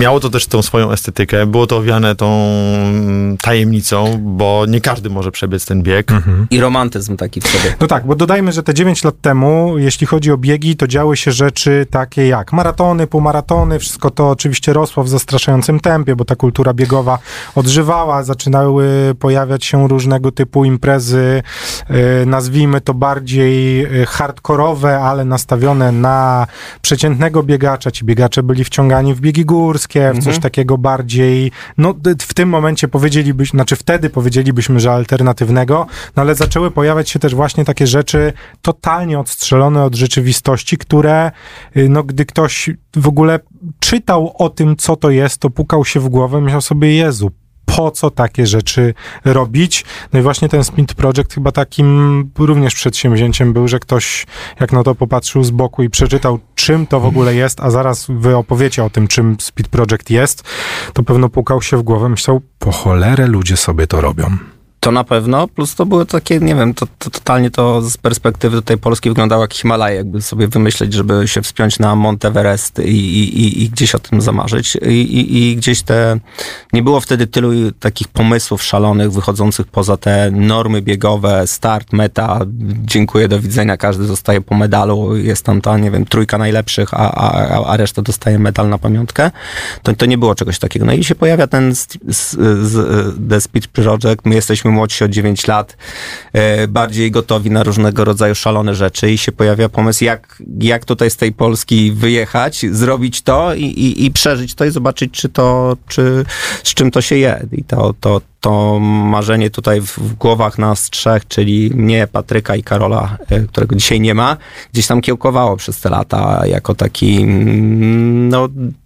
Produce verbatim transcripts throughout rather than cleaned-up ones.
miało to też tą swoją estetykę, było to owiane tą tajemnicą, bo nie każdy może przebiec ten bieg. Mhm. I romantyzm taki w sobie. No tak, bo dodajmy, że te dziewięć lat temu, jeśli chodzi o biegi, to działy się rzeczy takie jak maratony, półmaratony, wszystko to oczywiście rosło w zastraszającym tempie, bo ta kultura biegowa odżywała, zaczynały pojawiać się różnego typu imprezy, yy, nazwijmy to bardziej hardkorowe, ale nastawione na przeciętnego biegacza. Ci biegacze byli wciągani w biegi górskie, w mhm. coś takiego bardziej, no w tym momencie powiedzielibyśmy, znaczy wtedy powiedzielibyśmy, że alternatywnego, no ale zaczęły pojawiać się też właśnie takie rzeczy totalnie odstrzelone od rzeczywistości, które, no gdy ktoś w ogóle czytał o tym, co to jest, to pukał się w głowę, myślał sobie, Jezu, po co takie rzeczy robić? No i właśnie ten Speed Project chyba takim również przedsięwzięciem był, że ktoś jak na to popatrzył z boku i przeczytał, czym to w ogóle jest, a zaraz wy opowiecie o tym, czym Speed Project jest, to pewno pukał się w głowę, myślał, po cholerę ludzie sobie to robią. To na pewno, plus to były takie, nie wiem, to, to totalnie to z perspektywy tutaj Polski wyglądało jak Himalaje, jakby sobie wymyśleć, żeby się wspiąć na Mount Everest i, i, i gdzieś o tym zamarzyć. I, i, I gdzieś te, nie było wtedy tylu takich pomysłów szalonych, wychodzących poza te normy biegowe, start, meta, dziękuję, do widzenia, każdy zostaje po medalu, jest tam ta, nie wiem, trójka najlepszych, a, a, a reszta dostaje medal na pamiątkę. To, to nie było czegoś takiego. No i się pojawia ten z, z, z, The Speed Project, my jesteśmy młodsi o dziewięć lat, e, bardziej gotowi na różnego rodzaju szalone rzeczy i się pojawia pomysł, jak, jak tutaj z tej Polski wyjechać, zrobić to i, i, i przeżyć to i zobaczyć, czy to, czy, z czym to się je. I to, to, to marzenie tutaj w, w głowach nas trzech, czyli mnie, Patryka i Karola, e, którego dzisiaj nie ma, gdzieś tam kiełkowało przez te lata jako taki, no,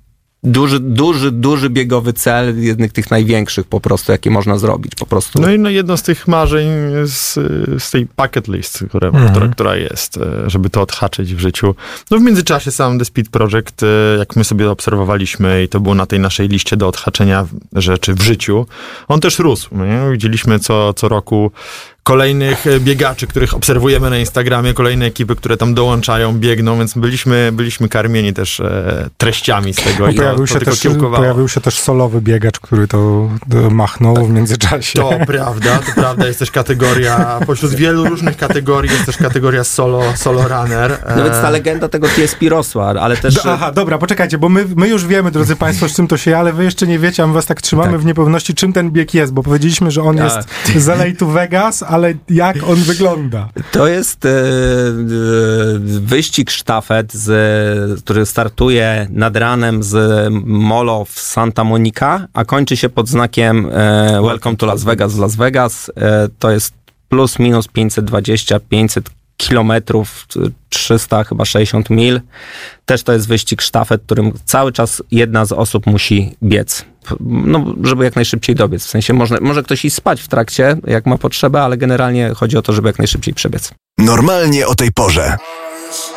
Duży, duży, duży biegowy cel, jednych tych największych po prostu, jakie można zrobić po prostu. No i no jedno z tych marzeń z, z tej bucket list, które, mhm. która, która jest, żeby to odhaczyć w życiu. No w międzyczasie sam The Speed Project, jak my sobie obserwowaliśmy i to było na tej naszej liście do odhaczenia rzeczy w życiu, on też rósł. Nie? Widzieliśmy co, co roku kolejnych biegaczy, których obserwujemy na Instagramie, kolejne ekipy, które tam dołączają, biegną, więc byliśmy, byliśmy karmieni też e, treściami z tego. No, i pojawił, to, się to też, kiełkowało. pojawił się też solowy biegacz, który to, to machnął tak, w międzyczasie. To prawda, to prawda, jest też kategoria, pośród wielu różnych kategorii jest też kategoria solo, solo runner. E... No więc ta legenda tego T S P rosła, ale też... Do, aha, dobra, poczekajcie, bo my, my już wiemy, drodzy państwo, z czym to się je, ale wy jeszcze nie wiecie, a my was tak trzymamy tak. w niepewności, czym ten bieg jest, bo powiedzieliśmy, że on tak. jest z L A to Vegas, ale jak on wygląda? To jest e, e, wyścig sztafet, z, który startuje nad ranem z Molo w Santa Monica, a kończy się pod znakiem e, Welcome to Las Vegas w Las Vegas. E, to jest plus minus pięćset dwadzieścia pięćset kilometrów, trzysta chyba sześćdziesiąt mil. Też to jest wyścig sztafet, którym cały czas jedna z osób musi biec. No, żeby jak najszybciej dobiec. W sensie może, może ktoś i spać w trakcie, jak ma potrzebę, ale generalnie chodzi o to, żeby jak najszybciej przebiec. Normalnie o tej porze.